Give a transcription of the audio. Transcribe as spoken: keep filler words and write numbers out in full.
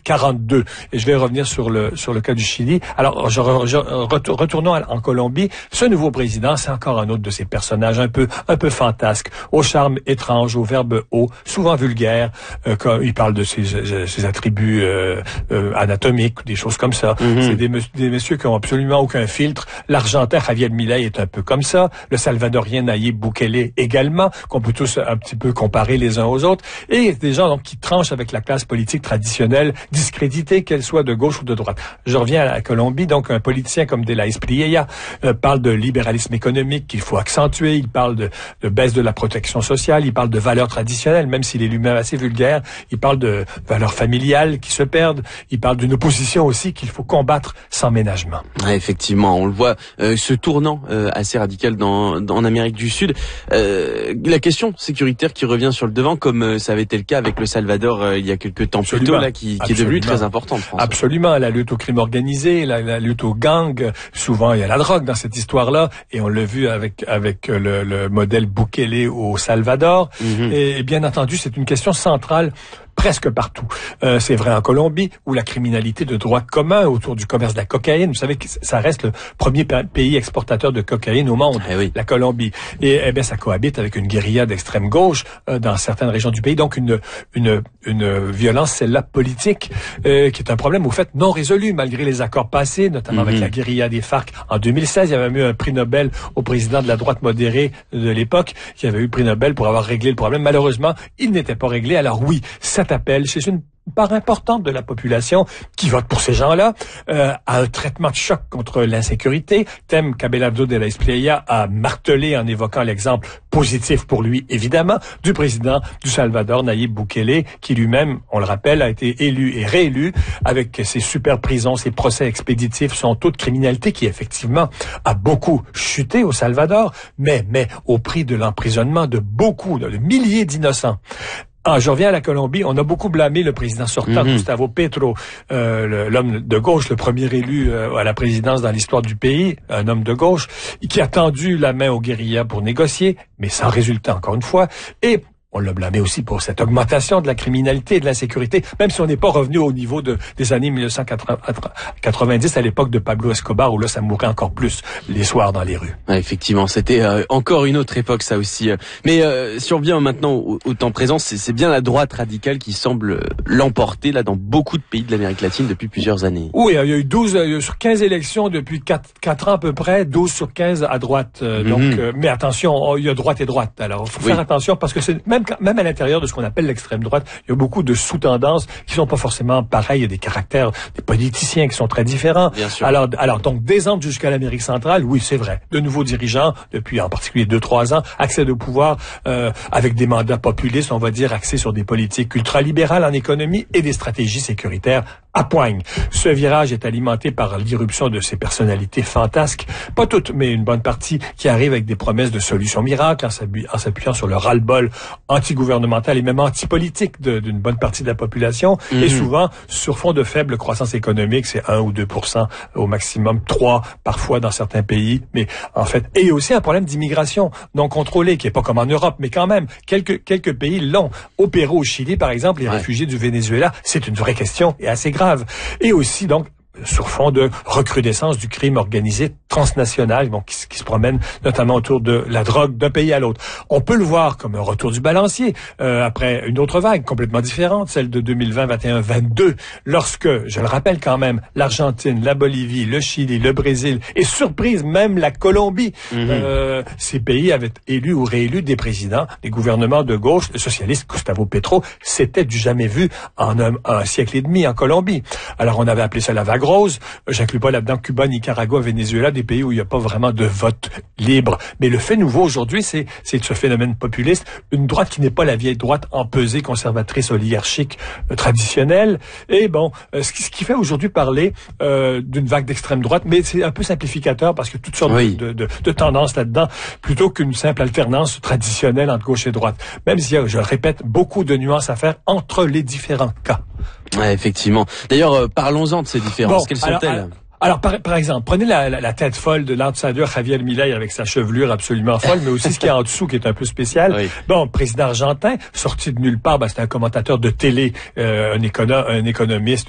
quarante-deux. Et je vais revenir sur le sur le cas du Chili. Alors, je, je, retournons en Colombie. Ce nouveau président, c'est encore un autre de ces personnages un peu un peu fantasques, au charme étrange, au verbe haut, souvent vulgaire. Euh, quand il parle de ses, ses attributs euh, euh, anatomiques ou des choses comme ça. Mm-hmm. C'est des, des messieurs qui ont absolument aucun filtre. L'Argentin Javier Milei est un peu comme ça. Le Salvadorien Nayib Bukele également, qu'on peut tous un petit peu comparer les uns aux autres. Et des gens donc qui tranchent avec la classe politique traditionnelle, discréditée, qu'elle soit de gauche ou de droite. Je reviens à la Colombie. Donc un politicien comme De la Espriella euh, parle de libéralisme économique qu'il faut accentuer. Il parle de, de baisse de la protection sociale. Il parle de valeurs traditionnelles, même s'il est lui-même assez vulgaire. Il parle de valeurs familiales qui se perdent. Il parle d'une opposition aussi qu'il faut combattre sans ménagement. Ouais, effectivement, on le voit, euh, ce tournant euh, assez radical dans, dans en Amérique du Sud. Euh, la question sécuritaire qui revient sur le devant, comme euh, ça avait été le cas avec le Salvador euh, il y a quelques temps plus tôt, là, qui, qui est devenu très importante. Absolument, la lutte au crime organisé, la, la lutte aux gangs. Souvent, il y a la drogue dans cette histoire-là, et on l'a vu avec avec le, le modèle Bukele au Salvador. Mm-hmm. Et, et bien entendu, c'est une question centrale presque partout. Euh, c'est vrai en Colombie, où la criminalité de droit commun autour du commerce de la cocaïne, vous savez que ça reste le premier pays exportateur de cocaïne au monde, eh oui. la Colombie. Et eh bien, ça cohabite avec une guérilla d'extrême gauche euh, dans certaines régions du pays. Donc, une une une violence, celle-là, politique, euh, qui est un problème, au fait, non résolu, malgré les accords passés, notamment mm-hmm. avec la guérilla des FARC. En deux mille seize, il y avait eu un prix Nobel au président de la droite modérée de l'époque, qui avait eu le prix Nobel pour avoir réglé le problème. Malheureusement, il n'était pas réglé. Alors oui, cet appel, c'est une part importante de la population qui vote pour ces gens-là, euh, à un traitement de choc contre l'insécurité. thème qu'Abelardo de la Espriella a martelé en évoquant l'exemple positif pour lui, évidemment, du président du Salvador, Nayib Bukele, qui lui-même, on le rappelle, a été élu et réélu avec ses super prisons, ses procès expéditifs, son taux de criminalité qui, effectivement, a beaucoup chuté au Salvador, mais, mais au prix de l'emprisonnement de beaucoup, de milliers d'innocents. Ah, je reviens à la Colombie. On a beaucoup blâmé le président sortant, mm-hmm. Gustavo Petro, euh, l'homme de gauche, le premier élu euh, à la présidence dans l'histoire du pays, un homme de gauche, qui a tendu la main aux guérillas pour négocier, mais sans résultat encore une fois. Et on l'a blâmé aussi pour cette augmentation de la criminalité et de l'insécurité, même si on n'est pas revenu au niveau de, des années mille neuf cent quatre-vingt-dix, à l'époque de Pablo Escobar, où là, ça mourait encore plus les soirs dans les rues. Ouais, effectivement, c'était euh, encore une autre époque, ça aussi. Mais euh, si on revient maintenant au, au temps présent, c'est, c'est bien la droite radicale qui semble l'emporter là dans beaucoup de pays de l'Amérique latine depuis plusieurs années. Oui, il y a eu douze euh, sur quinze élections depuis quatre ans à peu près, douze sur quinze à droite. Euh, mm-hmm. Donc, euh, mais attention, oh, il y a droite et droite. Alors, il faut oui. faire attention parce que c'est même Même à l'intérieur de ce qu'on appelle l'extrême droite, il y a beaucoup de sous-tendances qui sont pas forcément pareilles. Il y a des caractères des politiciens qui sont très différents. Bien sûr. Alors, alors donc, des Andes jusqu'à l'Amérique centrale, oui, c'est vrai. De nouveaux dirigeants, depuis en particulier deux, trois ans, accèdent au pouvoir euh, avec des mandats populistes, on va dire, axés sur des politiques ultralibérales en économie et des stratégies sécuritaires à poigne. Ce virage est alimenté par l'irruption de ces personnalités fantasques, pas toutes, mais une bonne partie, qui arrivent avec des promesses de solutions miracles en s'appuyant, en s'appuyant sur le ras-le-bol anti-gouvernemental et même anti-politique de, d'une bonne partie de la population, mmh. et souvent sur fond de faible croissance économique, c'est un ou deux pour cent au maximum, trois parfois dans certains pays, mais en fait, et aussi un problème d'immigration non contrôlée, qui est pas comme en Europe, mais quand même, quelques, quelques pays l'ont. Au Pérou, au Chili, par exemple, les ouais. réfugiés du Venezuela, c'est une vraie question et assez grave. Et aussi, donc, sur fond de recrudescence du crime organisé transnational, donc qui, qui se promène notamment autour de la drogue d'un pays à l'autre. On peut le voir comme un retour du balancier euh, après une autre vague complètement différente, celle de deux mille vingt, vingt et un, vingt-deux, lorsque, je le rappelle quand même, l'Argentine, la Bolivie, le Chili, le Brésil et surprise même la Colombie, mm-hmm. euh, ces pays avaient élu ou réélu des présidents, des gouvernements de gauche, le socialiste Gustavo Petro, c'était du jamais vu en un, un siècle et demi en Colombie. Alors on avait appelé ça la vague rose. J'inclus pas là-dedans Cuba, Nicaragua, Venezuela, des pays où il n'y a pas vraiment de vote libre. Mais le fait nouveau aujourd'hui, c'est, c'est ce phénomène populiste, une droite qui n'est pas la vieille droite empesée, conservatrice, oligarchique, euh, traditionnelle. Et bon, euh, ce, qui, ce qui fait aujourd'hui parler euh, d'une vague d'extrême droite, mais c'est un peu simplificateur parce que toutes sortes oui. de, de, de tendances là-dedans, plutôt qu'une simple alternance traditionnelle entre gauche et droite. Même s'il y a, je le répète, beaucoup de nuances à faire entre les différents cas. Ouais, effectivement. D'ailleurs, euh, parlons-en de ces différences. Bon, Quelles sont-elles? Alors, alors par, par exemple, prenez la, la, la tête folle de l'outsider Javier Milei avec sa chevelure absolument folle, mais aussi ce qu'il y a en dessous qui est un peu spécial. Oui. Bon, président argentin, sorti de nulle part, ben, c'est un commentateur de télé, euh, un, écono- un économiste